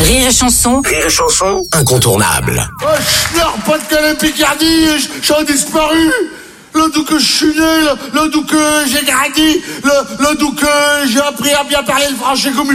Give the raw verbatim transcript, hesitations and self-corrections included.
Rire et chanson. Rire et chanson, incontournable. Oh, Schnorr, Pas-de-Calais-Picardie, j'ai disparu. Là d'où que je suis né, là, là d'où que j'ai grandi, là, là d'où que j'ai appris à bien parler le français comme